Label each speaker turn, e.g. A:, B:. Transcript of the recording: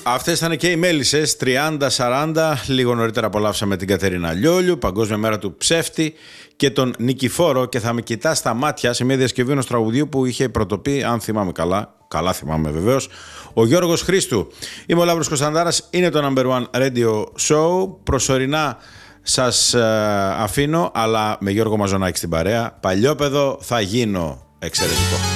A: Αυτές ήταν και οι μέλισσες 30-40. Λίγο νωρίτερα απολαύσαμε την Κατερίνα Λιόλιου, Παγκόσμια Μέρα του Ψεύτη, και τον Νικηφόρο. Και θα με κοιτά στα μάτια σε μια διασκευή ενός τραγουδιού που είχε πρωτοπεί, αν θυμάμαι καλά. Καλά θυμάμαι βεβαίως, ο Γιώργος Χρήστου. Είμαι ο Λαύρος Κωνσταντάρας, είναι το Number One Radio Show. Προσωρινά σας αφήνω, αλλά με Γιώργο Μαζονάκη στην παρέα. Παλιόπαιδο θα γίνω. Εξαιρετικό.